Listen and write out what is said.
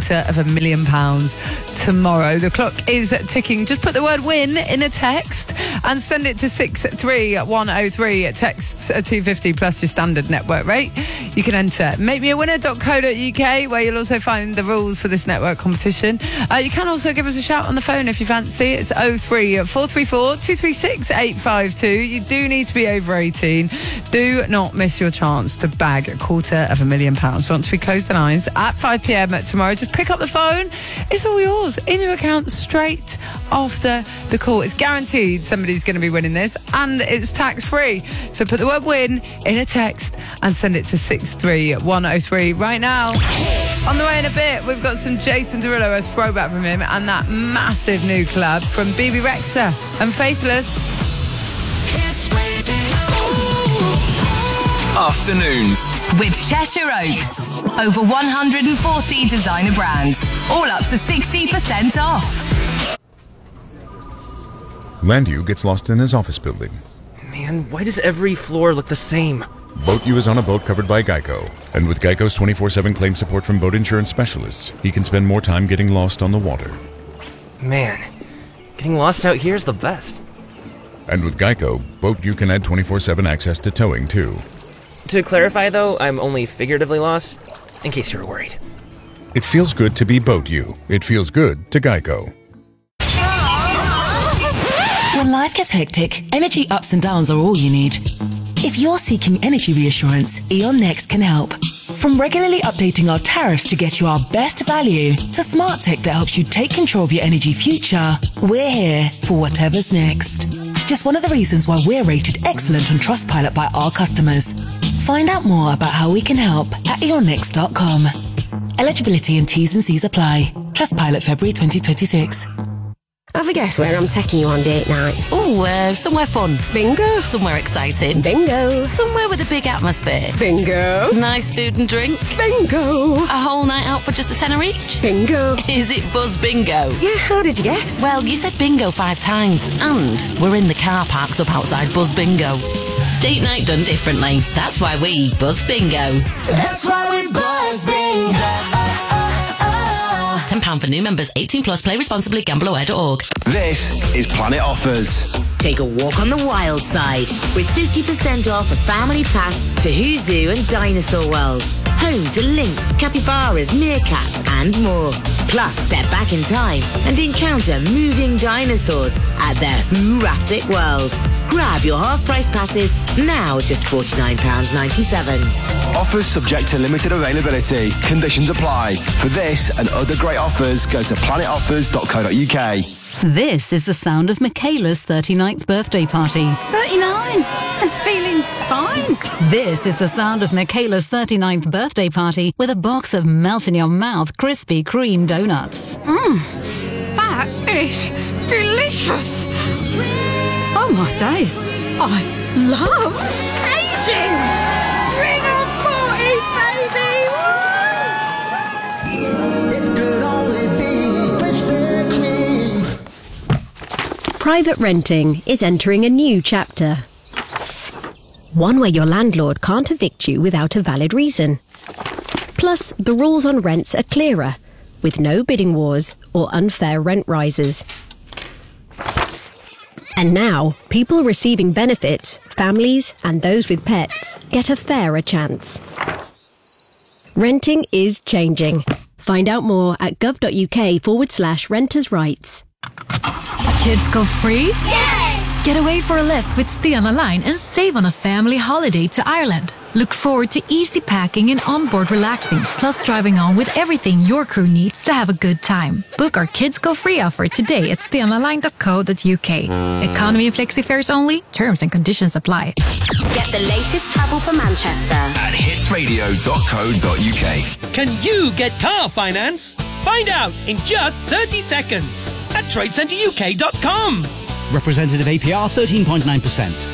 £250,000 tomorrow. The clock is ticking. Just put the word win in a text and send it to 63103. Texts are $2.50 plus your standard network rate. You can enter makemewinner.co.uk, where you'll also find the rules for this network competition. You can also give us a shout on the phone if you fancy. It's 03434 236 852. You do need to be over 18. Do not miss your chance to bag £250,000. Once we close the lines at 5pm tomorrow, just pick up the phone. It's all yours in your account straight after the call. It's guaranteed somebody's going to be winning this, and it's tax-free. So put the word win in a text and send it to 63103 right now. On the way in a bit, we've got some Jason Derulo, a throwback from him, and that massive new collab from BB Rexha and Faithless. Afternoons with Cheshire Oaks. Over 140 designer brands, all up to 60% off. Landu gets lost in his office building. Man, why does every floor look the same? Boat U is on a boat covered by Geico. And with Geico's 24/7 claim support from boat insurance specialists, he can spend more time getting lost on the water. Man, getting lost out here is the best. And with Geico, Boat U can add 24/7 access to towing, too. To clarify, though, I'm only figuratively lost, in case you were worried. It feels good to be Boat U. It feels good to Geico. When life gets hectic, energy ups and downs are all you need. If you're seeking energy reassurance, E.ON Next can help. From regularly updating our tariffs to get you our best value, to smart tech that helps you take control of your energy future, we're here for whatever's next. Just one of the reasons why we're rated excellent on Trustpilot by our customers. Find out more about how we can help at eonnext.com. Eligibility and T's and C's apply. Trustpilot February 2026. Have a guess where I'm taking you on date night. Somewhere fun. Bingo. Somewhere exciting. Bingo. Somewhere with a big atmosphere. Bingo. Nice food and drink. Bingo. A whole night out for just a tenner each. Bingo. Is it Buzz Bingo? Yeah, how did you guess? Well, you said bingo 5 times, and we're in the car parks up outside Buzz Bingo. Date night done differently. That's why we Buzz Bingo. That's why we Buzz Bingo. £10 for new members. 18 plus. Play responsibly. GambleAware.org. This is Planet Offers. Take a walk on the wild side with 50% off a family pass to Who Zoo and Dinosaur World. Home to lynx, capybaras, meerkats and more. Plus, step back in time and encounter moving dinosaurs at their Jurassic World. Grab your half-price passes now, just £49.97. Offers subject to limited availability. Conditions apply. For this and other great offers, go to planetoffers.co.uk. This is the sound of Michaela's 39th birthday party. 39? Feeling fine. This is the sound of Michaela's 39th birthday party with a box of melt-in-your-mouth Krispy Kreme donuts. That is delicious. Oh my days, I love aging. Bring on 40, baby. It could only be Krispy Kreme. Private renting is entering a new chapter. One where your landlord can't evict you without a valid reason. Plus, the rules on rents are clearer, with no bidding wars or unfair rent rises. And now, people receiving benefits, families and those with pets, get a fairer chance. Renting is changing. Find out more at gov.uk/renters' rights. Kids go free? Yes! Get away for a less with Stay on a Line and save on a family holiday to Ireland. Look forward to easy packing and onboard relaxing, plus driving on with everything your crew needs to have a good time. Book our Kids Go Free offer today at stayonaline.co.uk. Economy and flexi fares only. Terms and conditions apply. Get the latest travel for Manchester at hitsradio.co.uk. Can you get car finance? Find out in just 30 seconds at tradecenteruk.com. Representative APR 13.9%.